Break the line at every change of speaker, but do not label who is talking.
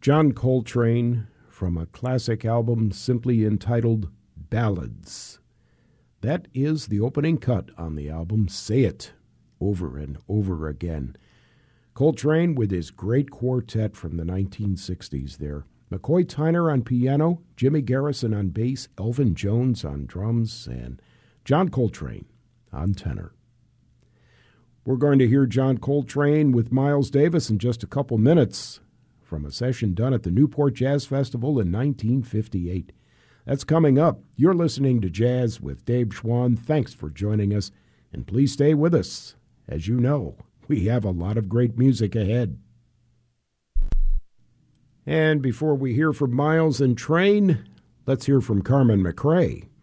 John Coltrane from a classic album simply entitled Ballads. That is the opening cut on the album Say It, over and over again. Coltrane with his great quartet from the 1960s there. McCoy Tyner on piano, Jimmy Garrison on bass, Elvin Jones on drums, and John Coltrane on tenor. We're going to hear John Coltrane with Miles Davis in just a couple minutes from a session done at the Newport Jazz Festival in 1958. That's coming up. You're listening to Jazz with Dave Schwann. Thanks for joining us, and please stay with us. As you know, we have a lot of great music ahead. And before we hear from Miles and Train, let's hear from Carmen McRae.